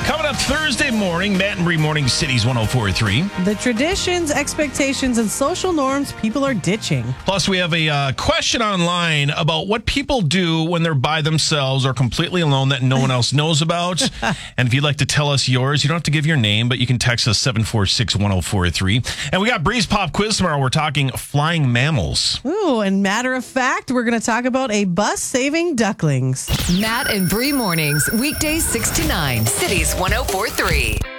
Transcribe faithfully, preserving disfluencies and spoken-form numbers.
Coming up Thursday morning, Matt and Bree Morning Cities one oh four point three. The traditions, expectations, and social norms people are ditching. Plus, we have a uh, question online about what people do when they're by themselves or completely alone that no one else knows about. And if you'd like to tell us yours, you don't have to give your name, but you can text us seven four six, one oh four three. And we got Bree's Pop Quiz tomorrow. We're talking flying mammals. Ooh, and matter of fact, we're going to talk about a bus saving ducklings. Matt and Bree Mornings, weekdays six to nine, Cities one oh four point three.